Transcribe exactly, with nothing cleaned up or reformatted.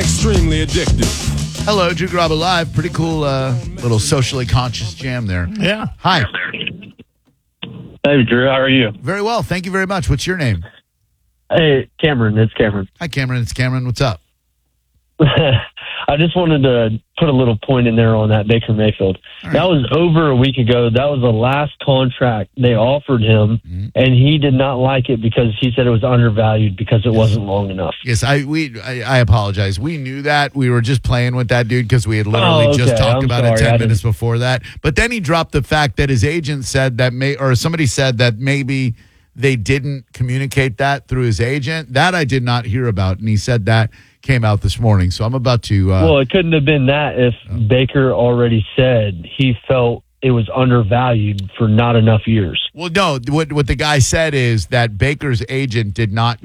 extremely addictive. Hello, Drew Garabo Live. Pretty cool uh, little socially conscious jam there. Yeah. Hi. Hey, Drew. How are you? Very well. Thank you very much. What's your name? Hey, Cameron. It's Cameron. Hi, Cameron. It's Cameron. What's up? I just wanted to put a little point in there on that Baker Mayfield. Right. That was over a week ago. That was the last contract they offered him, mm-hmm. and he did not like it because he said it was undervalued because it yes. wasn't long enough. Yes, I we I, I apologize. We knew that. We were just playing with that dude because we had literally oh, okay. just talked I'm about sorry. it ten I minutes didn't... before that. But then he dropped the fact that his agent said that may or somebody said that maybe they didn't communicate that through his agent. That I did not hear about, and he said that came out this morning. So I'm about to... Uh, well, it couldn't have been that if oh. Baker already said he felt it was undervalued for not enough years. Well, no. What, what the guy said is that Baker's agent did not